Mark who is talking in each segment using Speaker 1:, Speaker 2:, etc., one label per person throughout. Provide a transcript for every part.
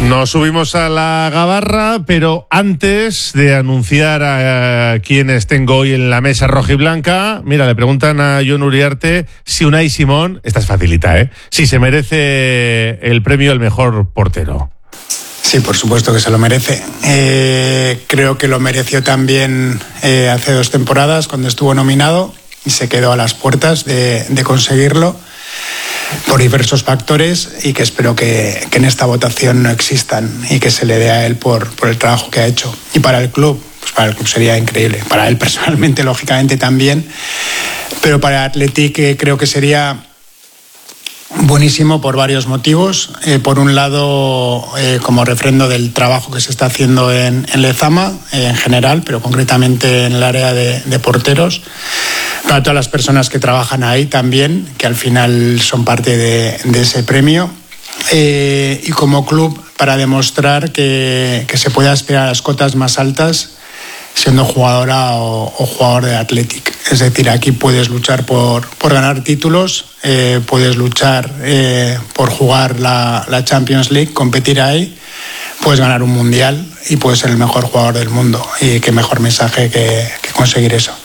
Speaker 1: Nos subimos a la gabarra, pero antes de anunciar a quienes tengo hoy en la mesa rojiblanca, mira, le preguntan a Jon Uriarte si Unai Simón, esta es facilita, si se merece el premio al mejor portero.
Speaker 2: Sí, por supuesto que se lo merece. Creo que lo mereció también hace 2 temporadas cuando estuvo nominado y se quedó a las puertas de conseguirlo por diversos factores, y que espero que en esta votación no existan y que se le dé a él por el trabajo que ha hecho. Y para el club, pues para el club sería increíble. Para él personalmente, lógicamente también, pero para el Athletic creo que sería buenísimo por varios motivos. Por un lado, como refrendo del trabajo que se está haciendo en Lezama en general, pero concretamente en el área de porteros, para todas las personas que trabajan ahí también, que al final son parte de ese premio, y como club para demostrar que se puede aspirar a las cotas más altas siendo jugadora o jugador de Athletic. Es decir, aquí puedes luchar por ganar títulos, puedes luchar por jugar la Champions League, competir ahí, puedes ganar un mundial y puedes ser el mejor jugador del mundo. Y qué mejor mensaje que conseguir eso.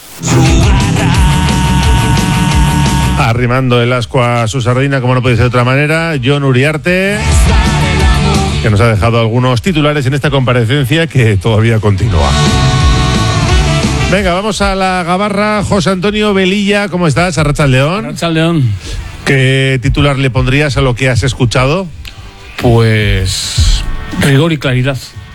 Speaker 1: Arrimando el ascua a su sardina, como no puede ser de otra manera, Jon Uriarte, que nos ha dejado algunos titulares en esta comparecencia que todavía continúa. Venga, vamos a la gabarra. José Antonio Velilla, ¿cómo estás? Arratsaldeon.
Speaker 3: Arratsaldeon.
Speaker 1: ¿Qué titular le pondrías a lo que has escuchado?
Speaker 3: Pues rigor y claridad.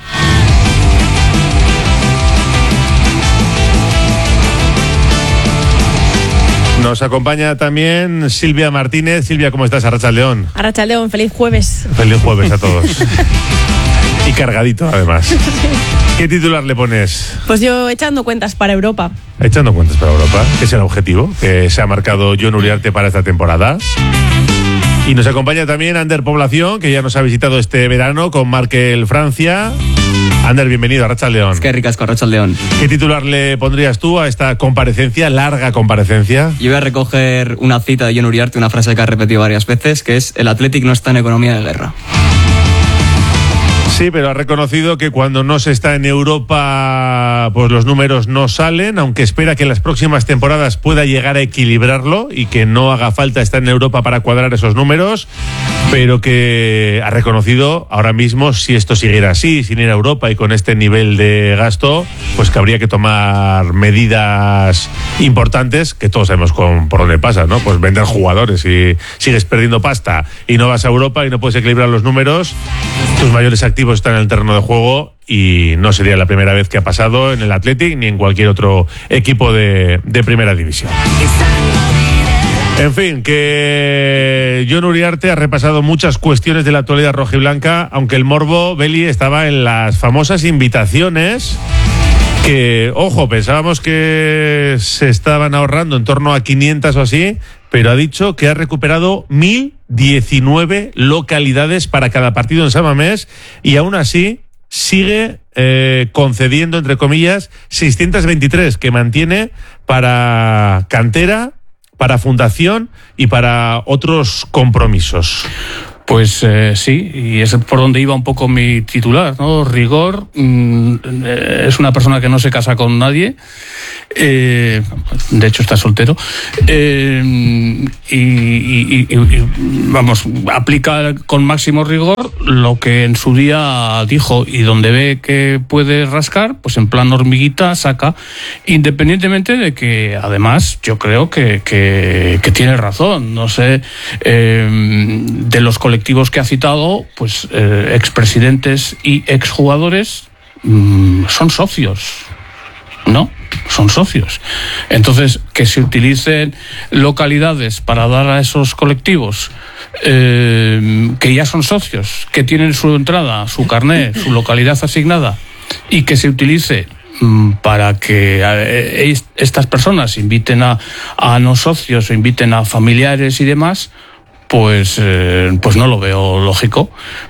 Speaker 1: Nos acompaña también Silvia Martínez. Silvia, ¿cómo estás? Arratsaldeon.
Speaker 4: Arratsaldeon, feliz jueves.
Speaker 1: Feliz jueves a todos. Y cargadito, además. ¿Qué titular le pones?
Speaker 4: Pues yo echando cuentas para Europa.
Speaker 1: Echando cuentas para Europa, que es el objetivo que se ha marcado Jon Uriarte para esta temporada. Y nos acompaña también Ander Población, que ya nos ha visitado este verano con Markel Francia. Ander, bienvenido a Arratsaldeon.
Speaker 5: Es que ricasco, Arratsaldeon.
Speaker 1: ¿Qué titular le pondrías tú a esta comparecencia, larga comparecencia?
Speaker 5: Yo voy a recoger una cita de Jon Uriarte, una frase que ha repetido varias veces, que es: el Athletic no está en economía de guerra.
Speaker 1: Sí, pero ha reconocido que cuando no se está en Europa, pues los números no salen, aunque espera que en las próximas temporadas pueda llegar a equilibrarlo y que no haga falta estar en Europa para cuadrar esos números, pero que ha reconocido ahora mismo, si esto siguiera así, sin ir a Europa y con este nivel de gasto, pues que habría que tomar medidas importantes, que todos sabemos por dónde pasa, ¿no? Pues vender jugadores. Si sigues perdiendo pasta y no vas a Europa y no puedes equilibrar los números, tus mayores activos están en el terreno de juego, y no sería la primera vez que ha pasado en el Athletic ni en cualquier otro equipo de primera división. En fin, que Jon Uriarte ha repasado muchas cuestiones de la actualidad rojiblanca, aunque el morbo, Beli, estaba en las famosas invitaciones que, ojo, pensábamos que se estaban ahorrando en torno a 500 o así, pero ha dicho que ha recuperado 1.019 localidades para cada partido en San Mamés, y aún así sigue concediendo, entre comillas, 623 que mantiene para cantera, para fundación y para otros compromisos.
Speaker 3: Pues sí, y es por donde iba un poco mi titular, ¿no? Rigor, es una persona que no se casa con nadie, de hecho está soltero, y vamos, aplica con máximo rigor lo que en su día dijo, y donde ve que puede rascar, pues en plan hormiguita saca, independientemente de que además yo creo que tiene razón. No sé, de los colectivos que ha citado, pues expresidentes y exjugadores son socios, ¿no? Son socios. Entonces, que se utilicen localidades para dar a esos colectivos que ya son socios, que tienen su entrada, su carné, su localidad asignada, y que se utilice para que estas personas inviten a no socios o inviten a familiares y demás, pues no lo veo lógico.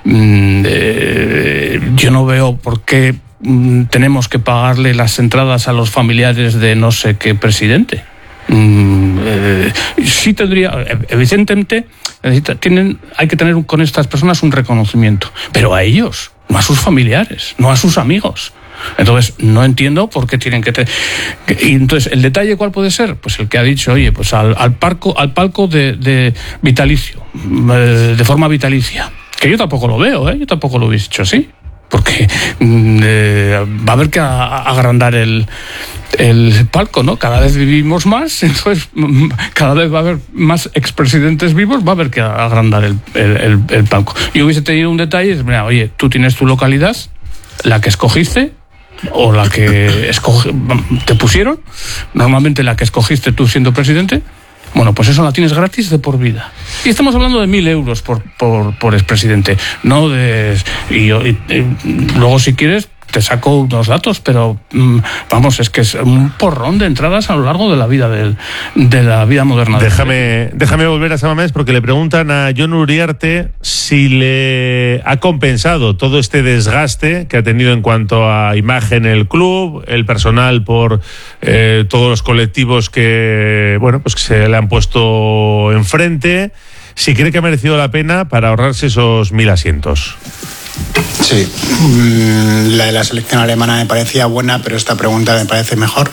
Speaker 3: Yo no veo por qué tenemos que pagarle las entradas a los familiares de no sé qué presidente. Sí tendría, evidentemente, Hay que tener con estas personas un reconocimiento, pero a ellos, no a sus familiares, no a sus amigos. Entonces, no entiendo por qué tienen que... Y entonces, ¿el detalle cuál puede ser? Pues el que ha dicho, oye, pues al palco de vitalicio, de forma vitalicia. Que yo tampoco lo veo, yo tampoco lo hubiese hecho así. Porque va a haber que agrandar el palco, ¿no? Cada vez vivimos más, entonces cada vez va a haber más expresidentes vivos, va a haber que agrandar el palco. Yo hubiese tenido un detalle, mira, oye, tú tienes tu localidad, la que escogiste, o la que te pusieron, normalmente la que escogiste tú siendo presidente, bueno, pues eso la tienes gratis de por vida. Y estamos hablando de 1.000 euros por expresidente, no de... Y luego, si quieres, te saco unos datos, pero vamos, es que es un porrón de entradas a lo largo de la vida de la vida moderna.
Speaker 1: Déjame volver a Samamés, porque le preguntan a Jon Uriarte si le ha compensado todo este desgaste que ha tenido en cuanto a imagen el club, el personal por todos los colectivos que, bueno, pues que se le han puesto enfrente, si cree que ha merecido la pena para ahorrarse esos 1.000 asientos.
Speaker 2: Sí, la de la selección alemana me parecía buena, pero esta pregunta me parece mejor.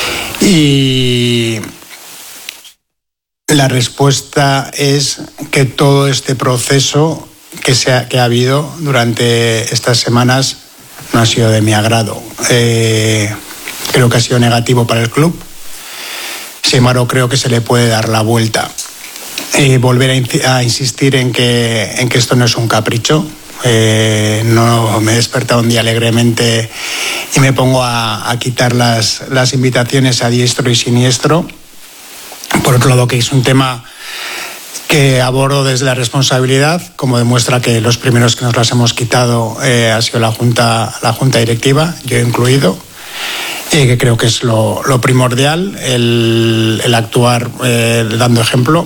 Speaker 2: Y la respuesta es que todo este proceso que ha habido durante estas semanas no ha sido de mi agrado. Creo que ha sido negativo para el club. Sin embargo, creo que se le puede dar la vuelta. Volver a insistir en que esto no es un capricho. No me he despertado un día alegremente y me pongo a quitar las invitaciones a diestro y siniestro. Por otro lado, que es un tema que abordo desde la responsabilidad, como demuestra que los primeros que nos las hemos quitado ha sido la junta directiva, yo incluido, que creo que es lo primordial, el actuar dando ejemplo.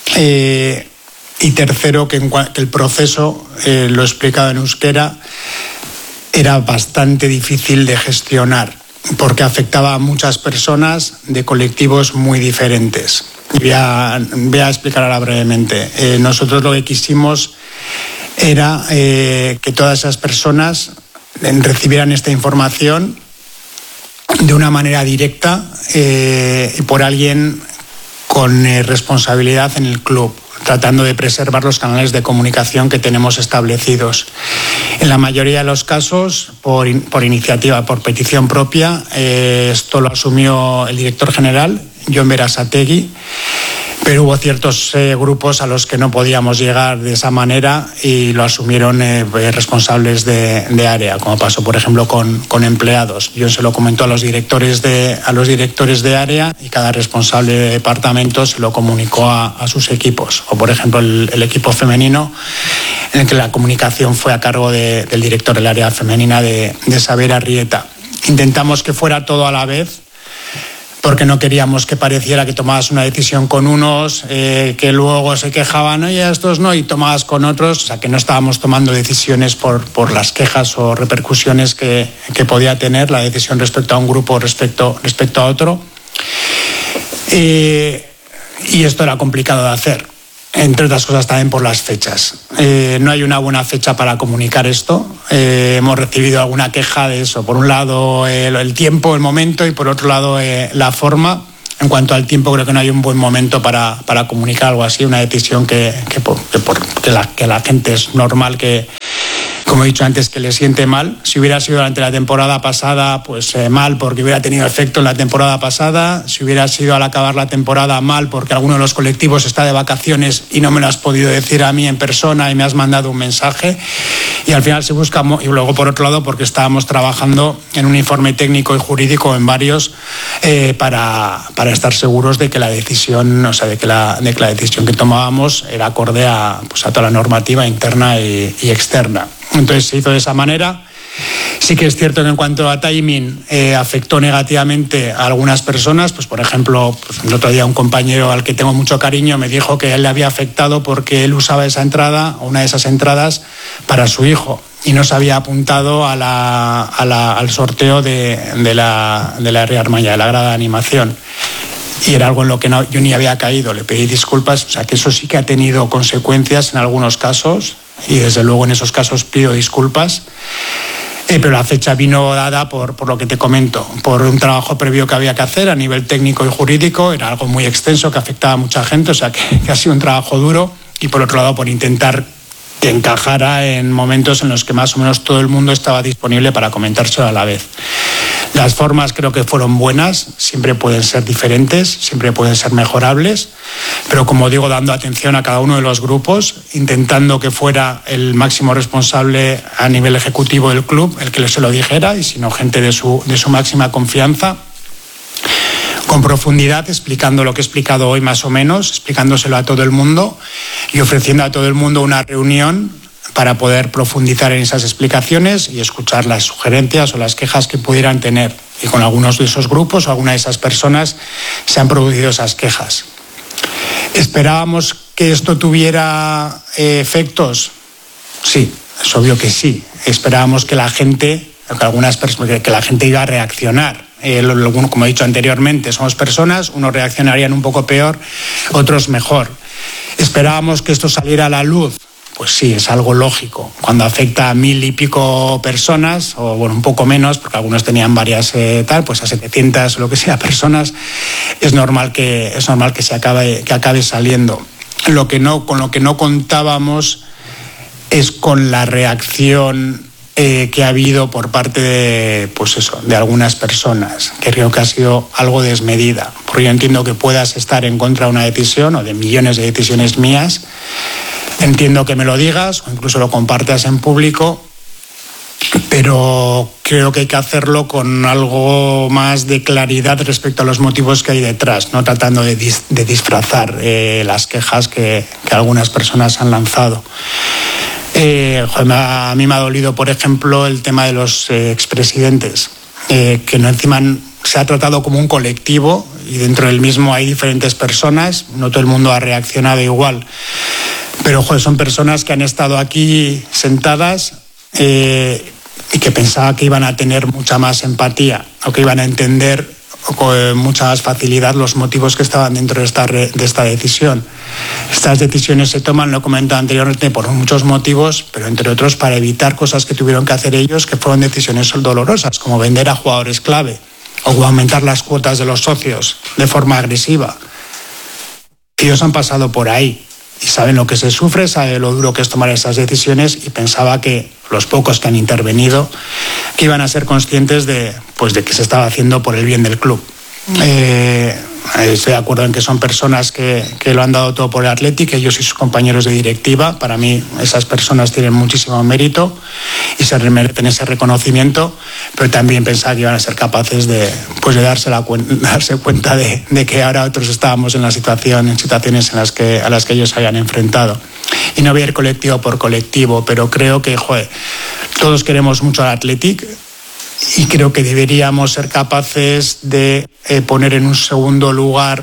Speaker 2: Y tercero, que el proceso, lo he explicado en euskera, era bastante difícil de gestionar, porque afectaba a muchas personas de colectivos muy diferentes. Voy a explicar ahora brevemente. Nosotros lo que quisimos era que todas esas personas recibieran esta información de una manera directa y por alguien con responsabilidad en el club, tratando de preservar los canales de comunicación que tenemos establecidos. En la mayoría de los casos, por iniciativa, por petición propia, esto lo asumió el director general, Jon Berasategui, pero hubo ciertos grupos a los que no podíamos llegar de esa manera y lo asumieron responsables de área, como pasó, por ejemplo, con empleados. Yo se lo comentó a los directores de área y cada responsable de departamento se lo comunicó a sus equipos. O, por ejemplo, el equipo femenino, en el que la comunicación fue a cargo del director del área femenina de Xabier Arrieta. Intentamos que fuera todo a la vez, porque no queríamos que pareciera que tomabas una decisión con unos, que luego se quejaban, oye, estos no, y tomabas con otros. O sea, que no estábamos tomando decisiones por las quejas o repercusiones que podía tener la decisión respecto a un grupo respecto a otro. Y esto era complicado de hacer, entre otras cosas también por las fechas. No hay una buena fecha para comunicar esto. Hemos recibido alguna queja de eso. Por un lado, el tiempo, el momento, y por otro lado, la forma. En cuanto al tiempo, creo que no hay un buen momento para comunicar algo así, una decisión que la gente es normal que, como he dicho antes, que le siente mal. Si hubiera sido durante la temporada pasada, pues mal, porque hubiera tenido efecto en la temporada pasada. Si hubiera sido al acabar la temporada, mal, porque alguno de los colectivos está de vacaciones y no me lo has podido decir a mí en persona y me has mandado un mensaje. Y al final se busca, y luego por otro lado, porque estábamos trabajando en un informe técnico y jurídico en varios para estar seguros de que la decisión, o sea, de que la decisión que tomábamos era acorde a toda la normativa interna y externa. Entonces se hizo de esa manera. Sí que es cierto que en cuanto a timing afectó negativamente a algunas personas. Pues, por ejemplo, el otro día un compañero al que tengo mucho cariño me dijo que a él le había afectado porque él usaba esa entrada, o una de esas entradas, para su hijo, y no se había apuntado al sorteo de la Ría Armaya, de la grada de animación. y era algo en lo que yo ni había caído, le pedí disculpas, o sea que eso sí que ha tenido consecuencias en algunos casos y desde luego en esos casos pido disculpas. Pero la fecha vino dada por lo que te comento, por un trabajo previo que había que hacer a nivel técnico y jurídico, era algo muy extenso que afectaba a mucha gente, o sea que ha sido un trabajo duro, y por otro lado por intentar que encajara en momentos en los que más o menos todo el mundo estaba disponible para comentárselo a la vez. Las formas creo que fueron buenas, siempre pueden ser diferentes, siempre pueden ser mejorables, pero como digo, dando atención a cada uno de los grupos, intentando que fuera el máximo responsable a nivel ejecutivo del club el que se lo dijera, y si no, gente de su máxima confianza, con profundidad, explicando lo que he explicado hoy más o menos, explicándoselo a todo el mundo y ofreciendo a todo el mundo una reunión para poder profundizar en esas explicaciones y escuchar las sugerencias o las quejas que pudieran tener. Y con algunos de esos grupos o alguna de esas personas se han producido esas quejas. ¿Esperábamos que esto tuviera efectos? Sí, es obvio que sí. Esperábamos que la gente, que la gente iba a reaccionar. Como he dicho anteriormente, somos personas, unos reaccionarían un poco peor, otros mejor. ¿Esperábamos que esto saliera a la luz? Pues sí, es algo lógico. Cuando afecta a 1000 y pico personas, o bueno, un poco menos, porque algunos tenían varias pues a 700 o lo que sea personas, es normal que se acabe saliendo. Con lo que no contábamos es con la reacción que ha habido por parte de algunas personas, que creo que ha sido algo desmedida. Porque yo entiendo que puedas estar en contra de una decisión o de millones de decisiones mías. Entiendo que me lo digas o incluso lo compartas en público, pero creo que hay que hacerlo con algo más de claridad respecto a los motivos que hay detrás, no tratando de disfrazar las quejas que algunas personas han lanzado. A mí me ha dolido, por ejemplo, el tema de los expresidentes, que no encima se ha tratado como un colectivo y dentro del mismo hay diferentes personas, no todo el mundo ha reaccionado igual, pero son personas que han estado aquí sentadas y que pensaba que iban a tener mucha más empatía o que iban a entender con mucha más facilidad los motivos que estaban dentro de esta decisión. Estas decisiones se toman, lo he comentado anteriormente, por muchos motivos, pero entre otros para evitar cosas que tuvieron que hacer ellos, que fueron decisiones dolorosas, como vender a jugadores clave o aumentar las cuotas de los socios de forma agresiva. Ellos han pasado por ahí y saben lo que se sufre, saben lo duro que es tomar esas decisiones, y pensaba que los pocos que han intervenido que iban a ser conscientes de que se estaba haciendo por el bien del club. Estoy de acuerdo en que son personas que lo han dado todo por el Athletic, ellos y sus compañeros de directiva. Para mí esas personas tienen muchísimo mérito y se merecen ese reconocimiento, pero también pensaba que iban a ser capaces de darse cuenta de que ahora otros estábamos en situaciones a las que ellos se habían enfrentado. Y no voy a ir colectivo por colectivo, pero creo que todos queremos mucho al Athletic. Y creo que deberíamos ser capaces de poner en un segundo lugar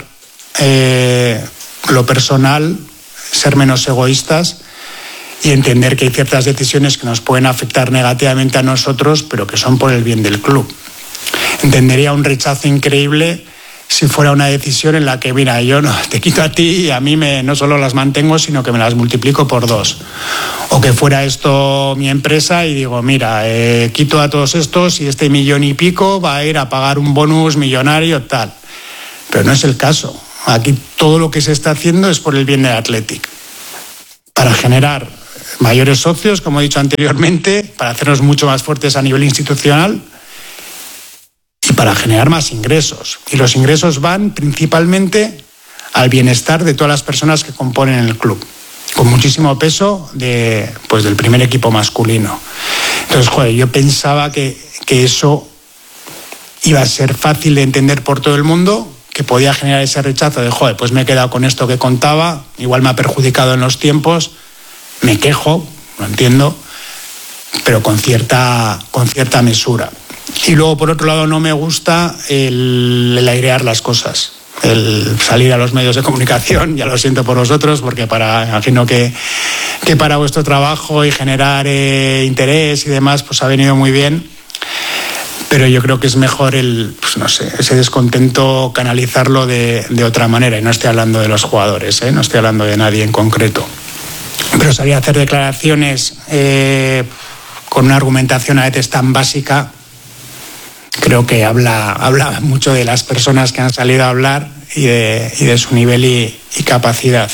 Speaker 2: lo personal, ser menos egoístas y entender que hay ciertas decisiones que nos pueden afectar negativamente a nosotros, pero que son por el bien del club. Entendería un rechazo increíble si fuera una decisión en la que, mira, yo no te quito a ti y a mí no solo las mantengo, sino que me las multiplico por 2. O que fuera esto mi empresa y digo, mira, quito a todos estos y este 1,5 millones va a ir a pagar un bonus millonario, tal. Pero no es el caso. Aquí todo lo que se está haciendo es por el bien del Athletic. Para generar mayores socios, como he dicho anteriormente, para hacernos mucho más fuertes a nivel institucional, y para generar más ingresos. Y los ingresos van principalmente al bienestar de todas las personas que componen el club, con muchísimo peso del primer equipo masculino. Entonces, yo pensaba que eso iba a ser fácil de entender por todo el mundo, que podía generar ese rechazo de, pues me he quedado con esto que contaba, igual me ha perjudicado en los tiempos, me quejo, lo entiendo, pero con cierta mesura. Y luego, por otro lado, no me gusta el airear las cosas, el salir a los medios de comunicación. Ya lo siento por vosotros, porque imagino que para vuestro trabajo y generar interés y demás, pues ha venido muy bien. pero yo creo que es mejor ese descontento canalizarlo de otra manera. Y no estoy hablando de los jugadores, no estoy hablando de nadie en concreto. Pero salir a hacer declaraciones con una argumentación a veces tan básica, creo que habla mucho de las personas que han salido a hablar y de su nivel y capacidad.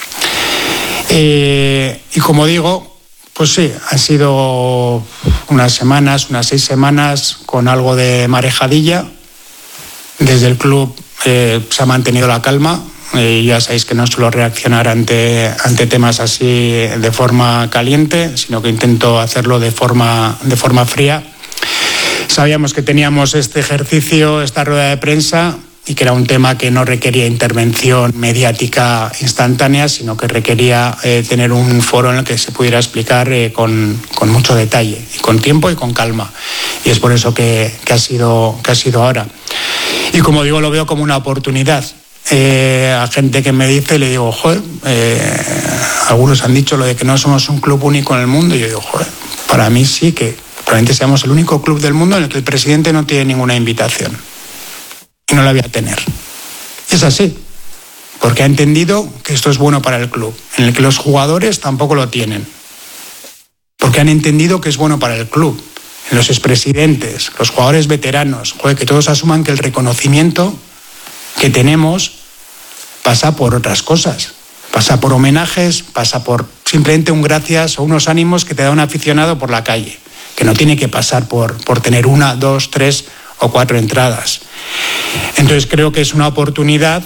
Speaker 2: Y como digo, pues sí, han sido unas 6 semanas con algo de marejadilla. Desde el club se ha mantenido la calma. Ya sabéis que no suelo reaccionar ante temas así de forma caliente, sino que intento hacerlo de forma fría. Sabíamos que teníamos este ejercicio, esta rueda de prensa, y que era un tema que no requería intervención mediática instantánea, sino que requería tener un foro en el que se pudiera explicar con mucho detalle, y con tiempo y con calma. Y es por eso que ha sido ahora. Y como digo, lo veo como una oportunidad. A gente que me dice, le digo, joder, algunos han dicho lo de que no somos un club único en el mundo, y yo digo, joder, para mí sí, que probablemente seamos el único club del mundo en el que el presidente no tiene ninguna invitación y no la voy a tener. Es así, porque ha entendido que esto es bueno para el club, en el que los jugadores tampoco lo tienen, porque han entendido que es bueno para el club. En los expresidentes, los jugadores veteranos, joder, que todos asuman que el reconocimiento que tenemos pasa por otras cosas, pasa por homenajes, pasa por simplemente un gracias o unos ánimos que te da un aficionado por la calle, que no tiene que pasar por tener 1, 2, 3 o 4 entradas. Entonces creo que es una oportunidad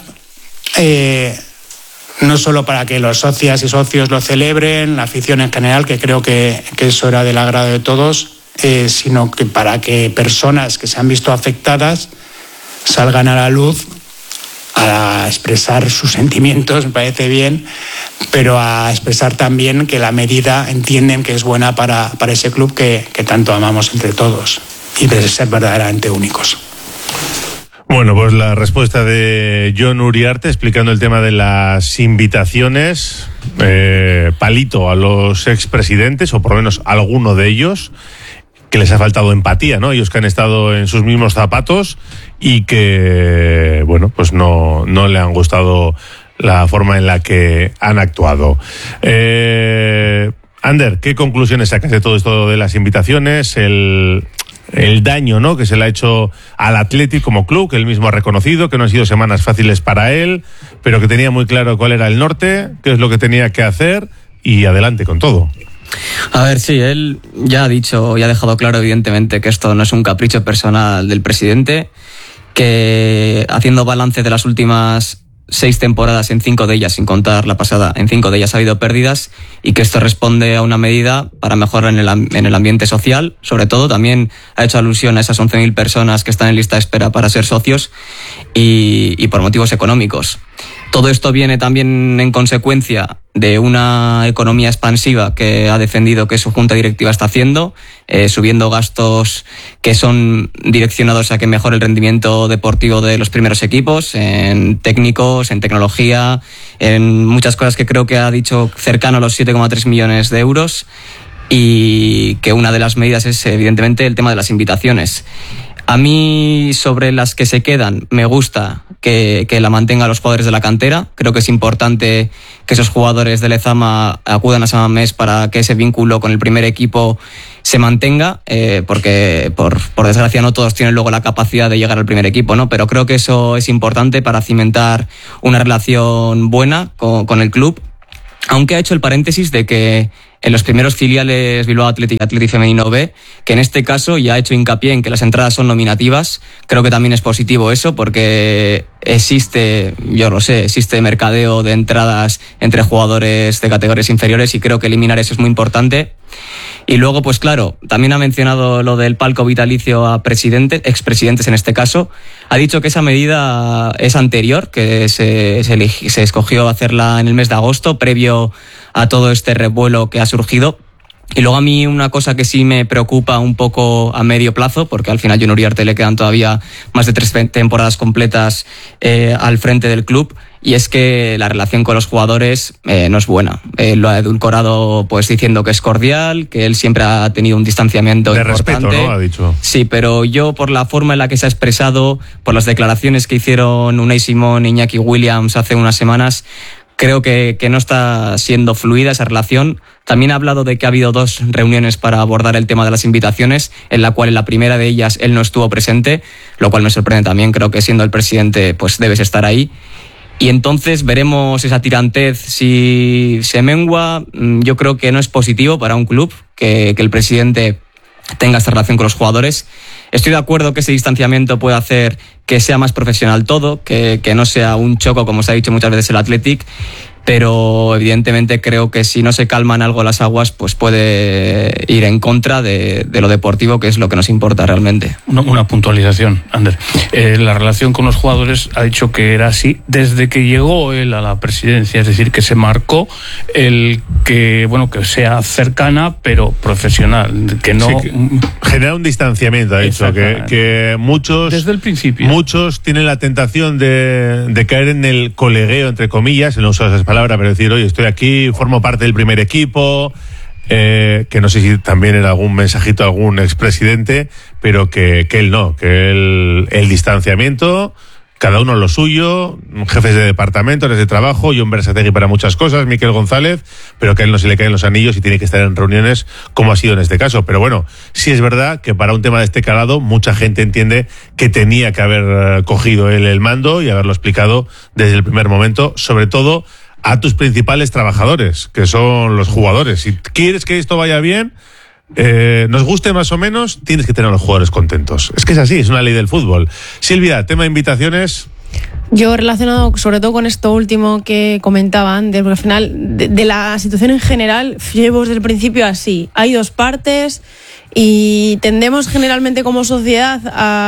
Speaker 2: no solo para que los socias y socios lo celebren, la afición en general, que creo que eso era del agrado de todos, sino que para que personas que se han visto afectadas salgan a la luz a expresar sus sentimientos, me parece bien, pero a expresar también que la medida entienden que es buena para ese club que tanto amamos entre todos y de ser verdaderamente únicos.
Speaker 1: Bueno, pues la respuesta de Jon Uriarte explicando el tema de las invitaciones, palito a los expresidentes, o por lo menos a alguno de ellos, que les ha faltado empatía, ¿no? Ellos que han estado en sus mismos zapatos y que, bueno, pues no le han gustado la forma en la que han actuado. Ander, ¿qué conclusiones sacas de todo esto de las invitaciones? El daño, ¿no?, que se le ha hecho al Athletic como club, que él mismo ha reconocido que no han sido semanas fáciles para él, pero que tenía muy claro cuál era el norte, qué es lo que tenía que hacer, y adelante con todo.
Speaker 5: A ver, sí, él ya ha dicho y ha dejado claro evidentemente que esto no es un capricho personal del presidente, que haciendo balance de las últimas 6 temporadas, en 5 de ellas, sin contar la pasada, en 5 de ellas ha habido pérdidas, y que esto responde a una medida para mejorar en el ambiente social. Sobre todo también ha hecho alusión a esas 11.000 personas que están en lista de espera para ser socios y por motivos económicos. Todo esto viene también en consecuencia de una economía expansiva que ha defendido que su junta directiva está haciendo, subiendo gastos que son direccionados a que mejore el rendimiento deportivo de los primeros equipos, en técnicos, en tecnología, en muchas cosas que creo que ha dicho cercano a los 7,3 millones de euros, y que una de las medidas es evidentemente el tema de las invitaciones. A mí, sobre las que se quedan, me gusta que la mantenga los jugadores de la cantera. Creo que es importante que esos jugadores de Lezama acudan a San Mamés para que ese vínculo con el primer equipo se mantenga, porque por desgracia no todos tienen luego la capacidad de llegar al primer equipo, ¿no? Pero creo que eso es importante para cimentar una relación buena con el club. Aunque ha hecho el paréntesis de que en los primeros filiales Bilbao Athletic Femenino B, que en este caso ya ha hecho hincapié en que las entradas son nominativas. Creo que también es positivo eso, porque existe mercadeo de entradas entre jugadores de categorías inferiores, y creo que eliminar eso es muy importante. Y luego, pues claro, también ha mencionado lo del palco vitalicio a expresidentes en este caso. Ha dicho que esa medida es anterior, que se escogió hacerla en el mes de agosto, previo a todo este revuelo que ha surgido. Y luego a mí una cosa que sí me preocupa un poco a medio plazo, porque al final a Jon Uriarte le quedan todavía más de 3 temporadas completas al frente del club, y es que la relación con los jugadores no es buena. Lo ha edulcorado pues diciendo que es cordial, que él siempre ha tenido un distanciamiento
Speaker 1: de
Speaker 5: importante.
Speaker 1: respeto, ¿no? Ha dicho.
Speaker 5: Sí, pero yo por la forma en la que se ha expresado, por las declaraciones que hicieron Unai Simón y Iñaki Williams hace unas semanas, creo que no está siendo fluida esa relación. También ha hablado de que ha habido 2 reuniones para abordar el tema de las invitaciones, en la cual en la primera de ellas él no estuvo presente, lo cual me sorprende también. Creo que siendo el presidente pues debes estar ahí. Y entonces veremos esa tirantez si se mengua. Yo creo que no es positivo para un club que el presidente tenga esta relación con los jugadores. Estoy de acuerdo que ese distanciamiento puede hacer que sea más profesional todo, que no sea un choco como se ha dicho muchas veces el Athletic, pero evidentemente creo que si no se calman algo las aguas, pues puede ir en contra de lo deportivo, que es lo que nos importa realmente.
Speaker 3: Una puntualización, Ander. La relación con los jugadores ha dicho que era así desde que llegó él a la presidencia, es decir, que se marcó el que sea cercana pero profesional, que no...
Speaker 1: Sí, que genera un distanciamiento, ha dicho, que muchos...
Speaker 3: Desde el principio.
Speaker 1: Muchos tienen la tentación de caer en el colegueo, entre comillas, en el uso de esas palabras, pero decir, oye, estoy aquí, formo parte del primer equipo, que no sé si también era algún mensajito a algún expresidente, pero que él no, que el distanciamiento, cada uno lo suyo, jefes de departamento, de trabajo, Jon Berasategui para muchas cosas, Miquel González, pero que a él no se le caen los anillos y tiene que estar en reuniones como ha sido en este caso. Pero bueno, sí es verdad que para un tema de este calado mucha gente entiende que tenía que haber cogido él el mando y haberlo explicado desde el primer momento, sobre todo a tus principales trabajadores, que son los jugadores. Si quieres que esto vaya bien, nos guste más o menos, tienes que tener a los jugadores contentos. Es que es así, es una ley del fútbol. Silvia, tema de invitaciones.
Speaker 4: Yo relacionado sobre todo con esto último que comentaban, porque al final de la situación en general, llevo desde el principio así. Hay 2 partes y tendemos generalmente como sociedad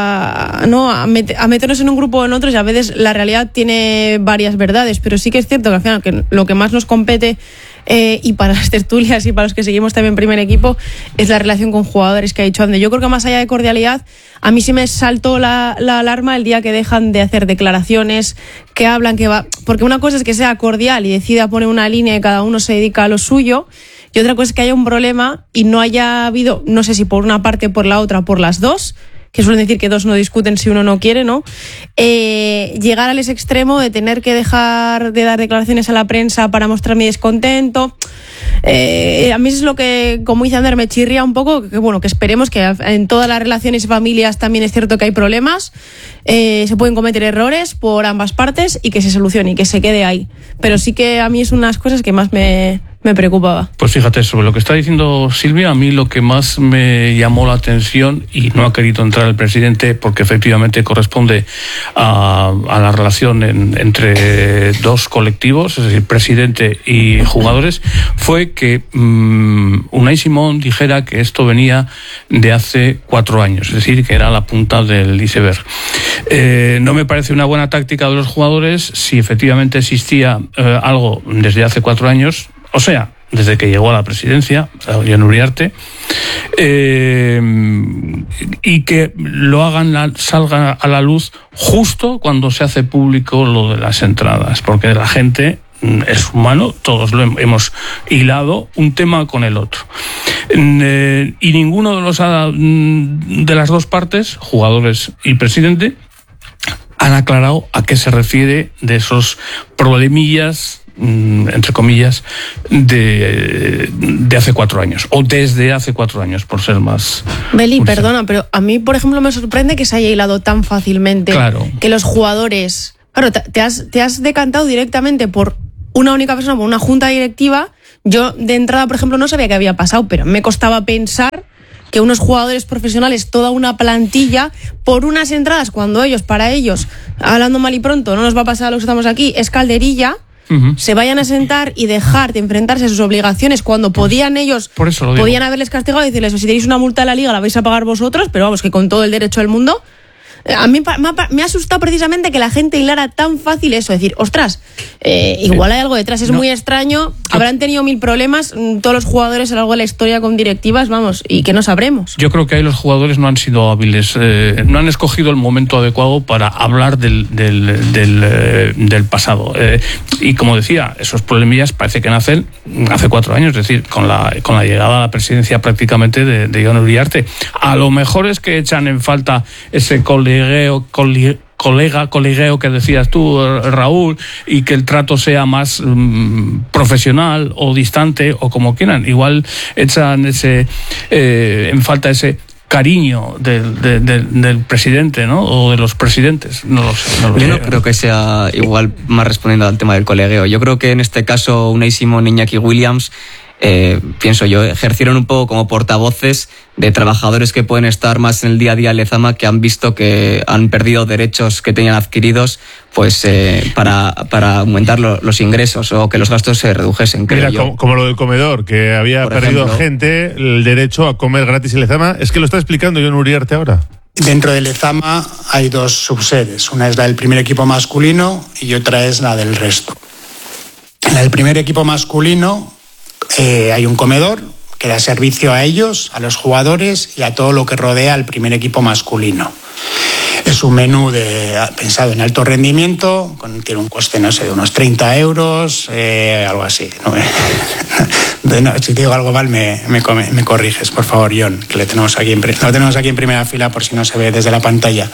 Speaker 4: a meternos en un grupo o en otros, y a veces la realidad tiene varias verdades, pero sí que es cierto que al final que lo que más nos compete, y para las tertulias y para los que seguimos también primer equipo, es la relación con jugadores que ha dicho Ander. Yo creo que más allá de cordialidad, a mí sí me saltó la alarma el día que dejan de hacer declaraciones, que hablan porque una cosa es que sea cordial y decida poner una línea y cada uno se dedica a lo suyo, y otra cosa es que haya un problema y no haya habido, no sé si por una parte o por la otra, por las dos, que suelen decir que 2 no discuten si uno no quiere, ¿no? Llegar al ese extremo de tener que dejar de dar declaraciones a la prensa para mostrar mi descontento. A mí es lo que, como dice Ander, me chirría un poco, que esperemos que en todas las relaciones y familias también es cierto que hay problemas, se pueden cometer errores por ambas partes y que se solucione y que se quede ahí. Pero sí que a mí es unas cosas que más me preocupaba.
Speaker 3: Pues fíjate, sobre lo que está diciendo Silvia, a mí lo que más me llamó la atención, y no ha querido entrar el presidente porque efectivamente corresponde a la relación entre 2 colectivos, es decir, presidente y jugadores, fue que Unai Simón dijera que esto venía de hace 4 años, es decir, que era la punta del iceberg. No me parece una buena táctica de los jugadores si efectivamente existía algo desde hace 4 años, o sea, desde que llegó a la presidencia, Jon Uriarte, y que lo salga a la luz justo cuando se hace público lo de las entradas, porque la gente es humano, todos lo hemos hilado un tema con el otro. Y ninguno de las 2 partes, jugadores y presidente, han aclarado a qué se refiere de esos problemillas, entre comillas, de hace 4 años, o desde hace 4 años, por ser más...
Speaker 4: Beli, perdona, pero a mí, por ejemplo, me sorprende que se haya hilado tan fácilmente.
Speaker 3: Claro.
Speaker 4: Que los jugadores... Claro, te has decantado directamente por una única persona, por una junta directiva. Yo, de entrada, por ejemplo, no sabía qué había pasado, pero me costaba pensar que unos jugadores profesionales, toda una plantilla, por unas entradas, cuando para ellos, hablando mal y pronto, no nos va a pasar a los que estamos aquí, es calderilla, se vayan a sentar y dejar de enfrentarse a sus obligaciones cuando podían ellos, podían haberles castigado y decirles, si tenéis una multa de la liga la vais a pagar vosotros, pero vamos, que con todo el derecho del mundo. A mí me ha asustado precisamente que la gente hilara tan fácil eso, decir, ostras, igual hay algo detrás, es muy extraño. Habrán tenido 1000 problemas todos los jugadores a lo largo de la historia con directivas, vamos, y que no sabremos.
Speaker 3: Yo creo que ahí los jugadores no han sido hábiles, no han escogido el momento adecuado para hablar del pasado. Y como decía, esos problemillas parece que nacen hace 4 años, es decir, con la llegada a la presidencia prácticamente de Jon Uriarte. A lo mejor es que echan en falta ese colegueo que decías tú, Raúl, y que el trato sea más profesional o distante o como quieran. Igual echan en falta ese cariño del presidente, ¿no? O de los presidentes. No lo sé.
Speaker 5: Yo no creo que sea igual, más respondiendo al tema del colegueo. Yo creo que en este caso Unai Simón y Iñaki Williams, pienso yo, ejercieron un poco como portavoces de trabajadores que pueden estar más en el día a día en Lezama, que han visto que han perdido derechos que tenían adquiridos, pues para aumentar los ingresos o que los gastos se redujesen.
Speaker 1: Mira, como lo del comedor, que había perdido gente el derecho a comer gratis en Lezama. Es que lo está explicando Jon Uriarte ahora.
Speaker 2: Dentro de Lezama hay 2 subsedes. Una es la del primer equipo masculino y otra es la del resto. En la del primer equipo masculino hay un comedor que da servicio a ellos, a los jugadores y a todo lo que rodea al primer equipo masculino. Es un menú pensado en alto rendimiento, tiene un coste, no sé, de unos 30 euros, algo así. Si te digo algo mal, me corriges, por favor, Jon, que lo tenemos aquí en primera fila por si no se ve desde la pantalla.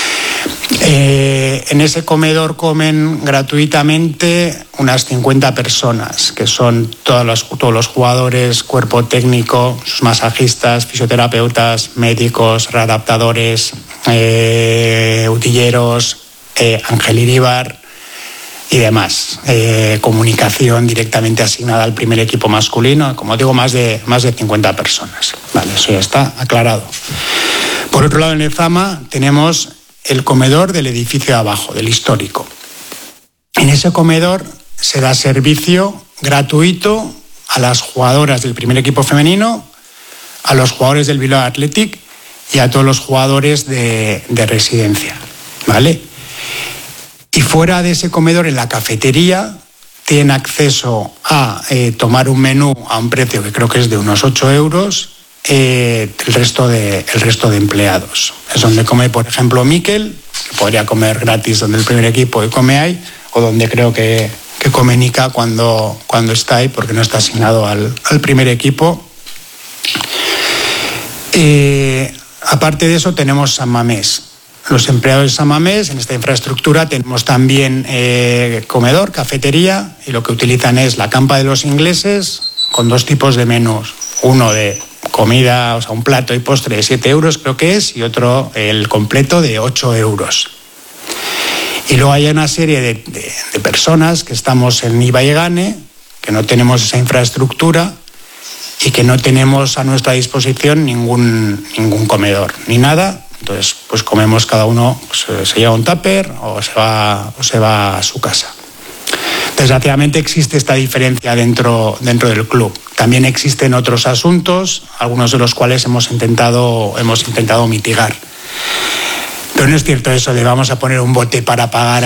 Speaker 2: En ese comedor comen gratuitamente unas 50 personas, que son todos los jugadores, cuerpo técnico, sus masajistas, fisioterapeutas, médicos, readaptadores, utilleros, Ángel Iríbar y demás. Comunicación directamente asignada al primer equipo masculino, como digo, más de 50 personas. Vale, eso ya está aclarado. Por otro lado, en Lezama tenemos el comedor del edificio de abajo, del histórico. En ese comedor se da servicio gratuito a las jugadoras del primer equipo femenino, a los jugadores del Bilbao Athletic y a todos los jugadores de residencia, ¿vale? Y fuera de ese comedor, en la cafetería, tienen acceso a tomar un menú a un precio que creo que es de unos 8 euros, el resto de empleados. Es donde come, por ejemplo, Mikel, que podría comer gratis donde el primer equipo y come ahí, o donde creo que come Nika cuando está ahí, porque no está asignado al primer equipo. Aparte de eso, tenemos San Mamés. Los empleados de San Mamés, en esta infraestructura tenemos también comedor, cafetería, y lo que utilizan es la campa de los ingleses con 2 tipos de menús. Uno de comida, o sea, un plato y postre de 7 euros creo que es, y otro el completo de 8 euros. Y luego hay una serie de personas que estamos en Iba y Egane, que no tenemos esa infraestructura y que no tenemos a nuestra disposición ningún comedor, ni nada. Entonces, pues comemos cada uno, pues, se lleva un tupper o se va a su casa. Desgraciadamente existe esta diferencia dentro del club. También existen otros asuntos, algunos de los cuales hemos intentado mitigar. Pero no es cierto eso de vamos a poner un bote para pagar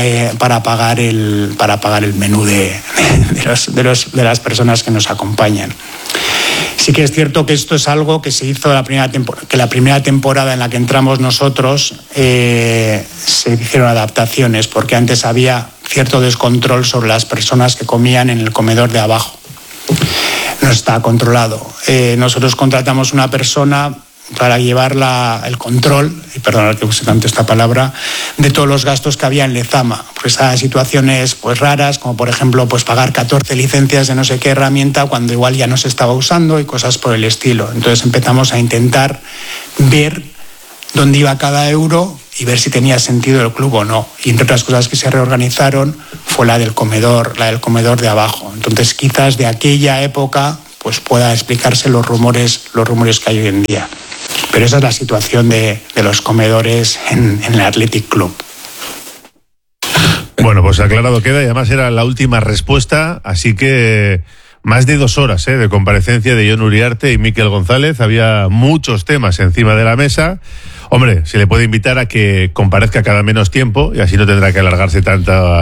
Speaker 2: el menú de las personas que nos acompañan. Sí que es cierto que esto es algo que se hizo la primera temporada en la que entramos nosotros, se hicieron adaptaciones, porque antes había cierto descontrol sobre las personas que comían en el comedor de abajo. No está controlado. Nosotros contratamos una persona para llevar el control, y perdonad que use tanto esta palabra, de todos los gastos que había en Lezama. Pues a situaciones pues raras, como por ejemplo pues pagar 14 licencias de no sé qué herramienta cuando igual ya no se estaba usando y cosas por el estilo. Entonces empezamos a intentar ver dónde iba cada euro y ver si tenía sentido el club o no. Y entre otras cosas que se reorganizaron fue la del comedor de abajo. Entonces quizás de aquella época pues pueda explicarse los rumores que hay hoy en día. Pero esa es la situación de los comedores en el Athletic Club.
Speaker 1: Bueno, pues aclarado queda, y además era la última respuesta, así que más de 2 horas de comparecencia de Jon Uriarte y Mikel González. Había muchos temas encima de la mesa. Hombre, se le puede invitar a que comparezca cada menos tiempo y así no tendrá que alargarse tanto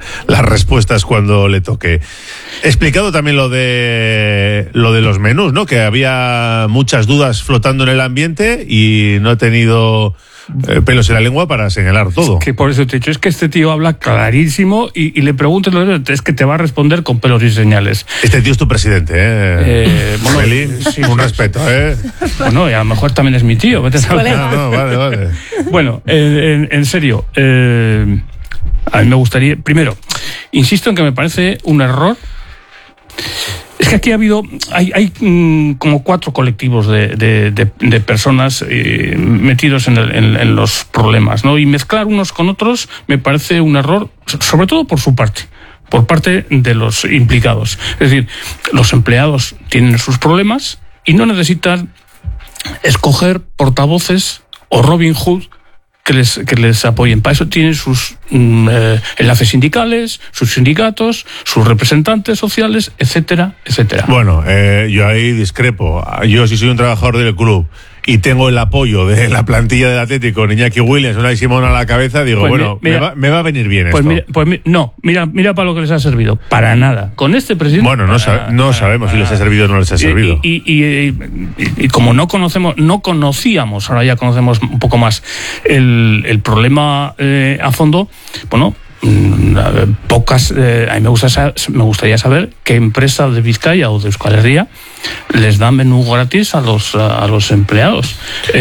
Speaker 1: las respuestas cuando le toque. He explicado también lo de los menús, ¿no? Que había muchas dudas flotando en el ambiente y no he tenido pelos en la lengua para señalar todo.
Speaker 3: Es que por eso te he dicho, es que este tío habla clarísimo y le preguntes es que te va a responder con pelos y señales.
Speaker 1: Este tío es tu presidente,
Speaker 3: bueno,
Speaker 1: Feli, sí, un respeto,
Speaker 3: Bueno, y a lo mejor también es mi tío. Vete a saber.
Speaker 1: No, vale.
Speaker 3: Bueno, en serio, a mí me gustaría, primero, insisto en que me parece un error. Es que aquí hay como 4 colectivos de personas metidos en los problemas, ¿no? Y mezclar unos con otros me parece un error, sobre todo por su parte, por parte de los implicados. Es decir, los empleados tienen sus problemas y no necesitan escoger portavoces o Robin Hood que les apoyen. Para eso tienen sus enlaces sindicales, sus sindicatos, sus representantes sociales, etcétera, etcétera.
Speaker 1: Bueno, yo ahí discrepo. Yo, si soy un trabajador del club y tengo el apoyo de la plantilla del Atlético, Iñaki Williams, Unai Simón a la cabeza, digo, pues me va a venir bien
Speaker 3: pues
Speaker 1: esto.
Speaker 3: Mira para lo que les ha servido. Para nada. Con este presidente...
Speaker 1: Bueno, no sabemos si les ha servido o no les ha servido.
Speaker 3: Y como no conocíamos, ahora ya conocemos un poco más el problema a fondo, bueno... a mí me gustaría saber qué empresa de Vizcaya o de Euskal Herria les da menú gratis a los empleados.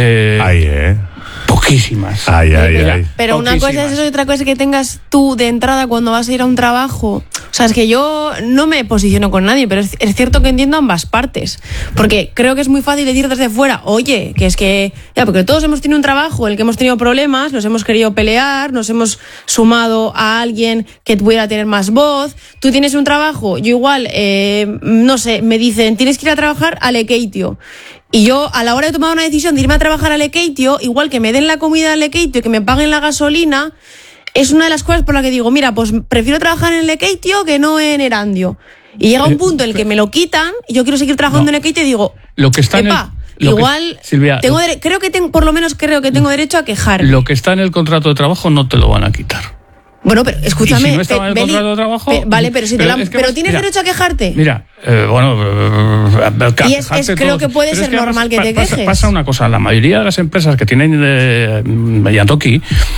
Speaker 3: Poquísimas.
Speaker 4: Pero una cosa es eso y otra cosa es que tengas tú de entrada cuando vas a ir a un trabajo. O sea, es que yo no me posiciono con nadie, pero es cierto que entiendo ambas partes. Porque creo que es muy fácil decir desde fuera, oye, que es que... Ya, porque todos hemos tenido un trabajo en el que hemos tenido problemas, nos hemos querido pelear, nos hemos sumado a alguien que pudiera tener más voz. Tú tienes un trabajo, yo igual, no sé, me dicen, tienes que ir a trabajar a Lekeitio. Y yo, a la hora de tomar una decisión de irme a trabajar a Lekeitio, igual que me den la comida a Lekeitio y que me paguen la gasolina, es una de las cosas por las que digo, mira, pues prefiero trabajar en Lekeitio que no en Erandio. Y llega un punto en el que me lo quitan y yo quiero seguir trabajando en Lekeitio y digo,
Speaker 3: lo que está
Speaker 4: igual, Silvia, creo que tengo derecho a quejarme.
Speaker 3: Lo que está en el contrato de trabajo no te lo van a quitar.
Speaker 4: Bueno, pero escúchame,
Speaker 3: ¿Y si no estaba en el contrato de trabajo?
Speaker 4: Vale, pero tienes derecho a quejarte.
Speaker 3: Mira,
Speaker 4: creo que puede ser normal que te quejes.
Speaker 3: Pasa una cosa, la mayoría de las empresas que tienen Yantoki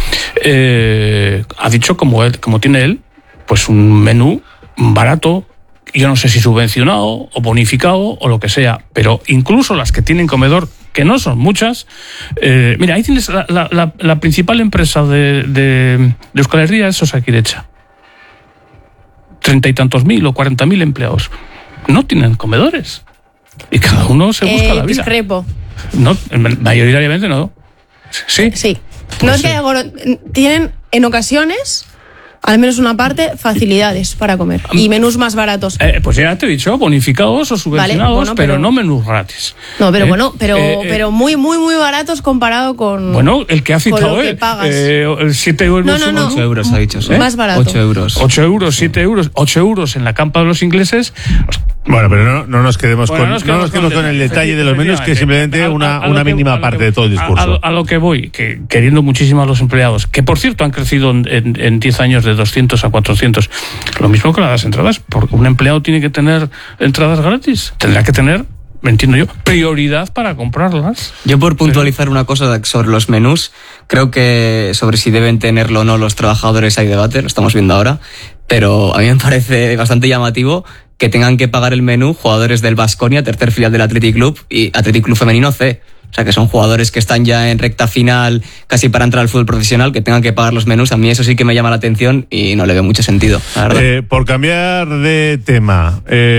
Speaker 3: ha dicho como tiene él, pues un menú barato, yo no sé si subvencionado o bonificado o lo que sea, pero incluso las que tienen comedor, que no son muchas, mira, ahí tienes la principal empresa de Euskal Herria, es Osakidecha. 30 y tantos mil o 40.000 empleados. No tienen comedores. Y cada uno se busca la vida.
Speaker 4: Discrepo.
Speaker 3: No, mayoritariamente no. Sí.
Speaker 4: Sí. No es que tienen en ocasiones, al menos una parte, facilidades para comer y menús más baratos.
Speaker 3: Pues ya te he dicho, bonificados o subvencionados, vale, pero no menús gratis.
Speaker 4: No, pero pero muy, muy, muy baratos comparado con...
Speaker 3: Bueno, el que ha citado
Speaker 4: él.
Speaker 3: 7 euros.
Speaker 4: No.
Speaker 5: 8 euros ha dicho.
Speaker 4: Más barato.
Speaker 5: 8 euros.
Speaker 3: 8 euros, 7 euros, 8 euros en la campa de los ingleses.
Speaker 1: Bueno, pero no nos quedemos con el detalle de los menús, que es simplemente una mínima parte de todo el discurso.
Speaker 3: A lo que voy, que queriendo muchísimo a los empleados, que por cierto han crecido en 10 años de 200 a 400. Lo mismo que las entradas, porque un empleado tiene que tener entradas gratis. Tendrá que tener, me entiendo yo, prioridad para comprarlas.
Speaker 5: Yo por puntualizar una cosa sobre los menús, creo que sobre si deben tenerlo o no los trabajadores hay debate, lo estamos viendo ahora, pero a mí me parece bastante llamativo que tengan que pagar el menú jugadores del Baskonia, tercer filial del Athletic Club y Athletic Club Femenino C. O sea, que son jugadores que están ya en recta final, casi para entrar al fútbol profesional, que tengan que pagar los menús. A mí eso sí que me llama la atención y no le veo mucho sentido, la verdad.
Speaker 1: Por cambiar de tema,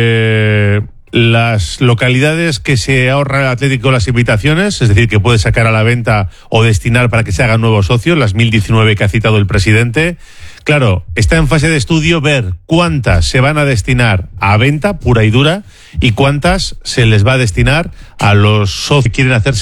Speaker 1: las localidades que se ahorra el Atlético las invitaciones, es decir, que puede sacar a la venta o destinar para que se hagan nuevos socios, las 1019 que ha citado el presidente. Claro, está en fase de estudio ver cuántas se van a destinar a venta pura y dura y cuántas se les va a destinar a los socios que quieren hacerse